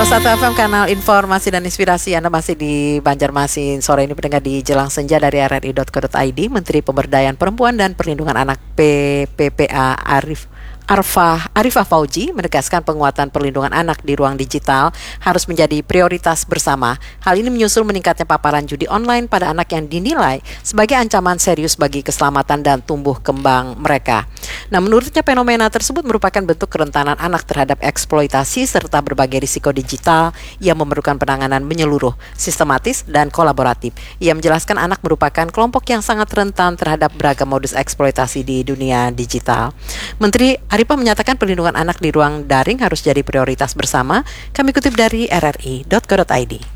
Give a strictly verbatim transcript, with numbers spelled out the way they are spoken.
seratus satu F M, kanal informasi dan inspirasi. Anda masih di Banjarmasin. Sore ini pendengar di Jelang Senja dari r r i dot co dot i d. Menteri Pemberdayaan Perempuan dan Perlindungan Anak P P P A Arif Arfah Arifah Fauzi menegaskan penguatan perlindungan anak di ruang digital harus menjadi prioritas bersama. Hal ini menyusul meningkatnya paparan judi online pada anak yang dinilai sebagai ancaman serius bagi keselamatan dan tumbuh kembang mereka. Nah, menurutnya fenomena tersebut merupakan bentuk kerentanan anak terhadap eksploitasi serta berbagai risiko digital yang memerlukan penanganan menyeluruh, sistematis, dan kolaboratif. Ia menjelaskan anak merupakan kelompok yang sangat rentan terhadap beragam modus eksploitasi di dunia digital. Menteri Arifah menyatakan perlindungan anak di ruang daring harus jadi prioritas bersama. Kami kutip dari r r i dot co dot i d.